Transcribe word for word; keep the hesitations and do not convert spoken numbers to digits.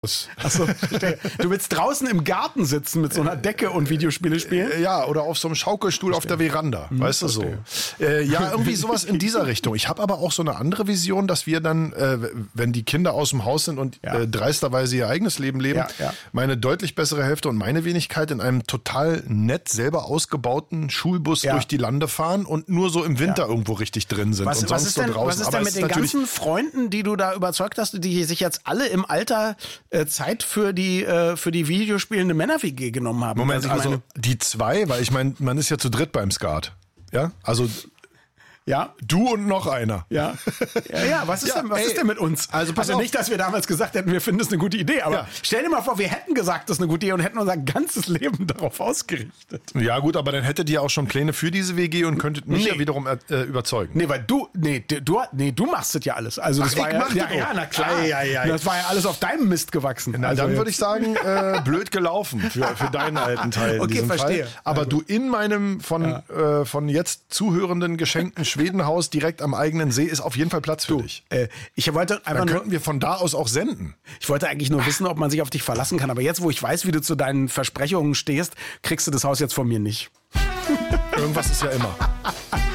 Achso, du willst draußen im Garten sitzen mit so einer Decke und Videospiele spielen? Ja, oder auf so einem Schaukelstuhl verstehe. Auf der Veranda, hm, weißt du so. Äh, ja, irgendwie sowas in dieser Richtung. Ich habe aber auch so eine andere Vision, dass wir dann, äh, wenn die Kinder aus dem Haus sind und ja. äh, dreisterweise ihr eigenes Leben leben, ja, ja. meine deutlich bessere Hälfte und meine Wenigkeit in einem total nett selber ausgebauten Schulbus ja. durch die Lande fahren und nur so im Winter ja. irgendwo richtig drin sind was, und was sonst ist so denn, draußen. Was ist denn mit den ganzen Freunden, die du da überzeugt hast, die sich jetzt alle im Alter äh, Zeit für die äh, für die videospielende Männer-W G genommen haben? Moment, also, also die zwei, weil ich meine, man ist ja zu dritt beim Skat. Ja, also ja, du und noch einer. Ja, ja, ja was, ist, ja, denn, was ist denn mit uns? Also pass also auf. Nicht, dass wir damals gesagt hätten, wir finden das eine gute Idee, aber ja. stell dir mal vor, wir hätten gesagt, das ist eine gute Idee und hätten unser ganzes Leben darauf ausgerichtet. Ja gut, aber dann hättet ihr auch schon Pläne für diese W G und könntet mich nee. ja wiederum äh, überzeugen. Nee, weil du, nee, du, nee, du machst das ja alles. Also das Ach, war ich ja, mach ja, das ja, na klar. Ei, ei, ei. Das war ja alles auf deinem Mist gewachsen. Na, also dann würde ich sagen, äh, blöd gelaufen für, für deinen alten Teil. Okay, in diesem verstehe. Fall. Aber also. du in meinem von, ja. äh, von jetzt zuhörenden geschenkten Schwedenhaus direkt am eigenen See ist auf jeden Fall Platz für du, dich. Äh, ich wollte einfach Dann nur, könnten wir von da aus auch senden. Ich wollte eigentlich nur wissen, ob man sich auf dich verlassen kann. Aber jetzt, wo ich weiß, wie du zu deinen Versprechungen stehst, kriegst du das Haus jetzt von mir nicht. Irgendwas ist ja immer.